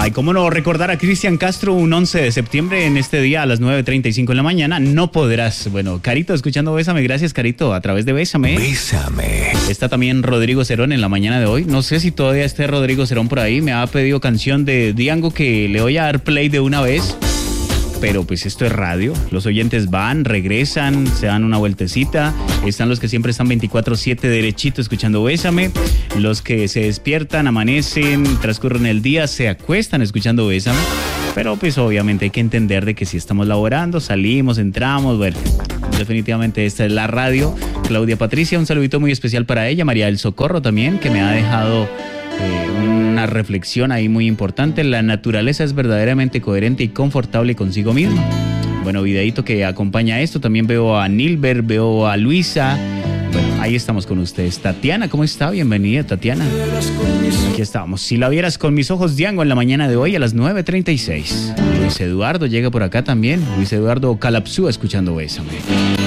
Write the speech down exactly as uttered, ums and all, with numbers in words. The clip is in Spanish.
Ay, cómo no recordar a Cristian Castro un once de septiembre en este día a las nueve treinta y cinco de la mañana. No podrás. Bueno, Carito, escuchando Bésame. Gracias, Carito, a través de Bésame. Bésame. Está también Rodrigo Cerón en la mañana de hoy. No sé si todavía esté Rodrigo Cerón por ahí. Me ha pedido canción de Diango que le voy a dar play de una vez. Pero pues esto es radio, los oyentes van, regresan, se dan una vueltecita, están los que siempre están veinticuatro siete derechito escuchando Bésame, los que se despiertan, amanecen, transcurren el día, se acuestan escuchando Bésame, pero pues obviamente hay que entender de que si estamos laborando, salimos, entramos, bueno, definitivamente esta es la radio. Claudia Patricia, un saludito muy especial para ella, María del Socorro también, que me ha dejado Eh, una reflexión ahí muy importante. La naturaleza es verdaderamente coherente y confortable consigo misma. Bueno, videíto que acompaña esto. También veo a Nilber, veo a Luisa. Bueno, ahí estamos con ustedes. Tatiana, ¿cómo está? Bienvenida, Tatiana. Aquí estamos. Si la vieras con mis ojos, Diango, en la mañana de hoy a las nueve treinta y seis. Luis Eduardo llega por acá también. Luis Eduardo Calapsúa escuchando Bésame.